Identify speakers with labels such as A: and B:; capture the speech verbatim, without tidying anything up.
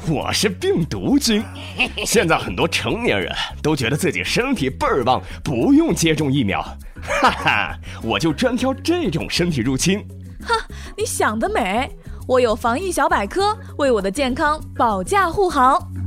A: 我是病毒菌。现在很多成年人都觉得自己身体倍儿棒，不用接种疫苗。哈哈，我就专挑这种身体入侵。
B: 哈，你想得美！我有防疫小百科，为我的健康保驾护航。